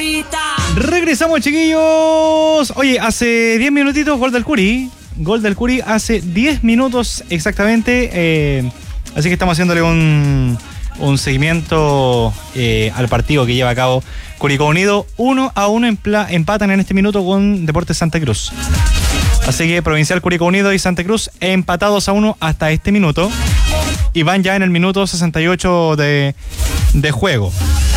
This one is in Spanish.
Regresamos, chiquillos. Oye, hace 10 minutitos gol del Curi. Gol del Curi hace 10 minutos exactamente. Así que estamos haciéndole un seguimiento al partido que lleva a cabo Curicó Unido. 1-1 empatan en este minuto con Deportes Santa Cruz. Así que Provincial, Curicó Unido y Santa Cruz empatados a 1 hasta este minuto. Y van ya en el minuto 68 de juego.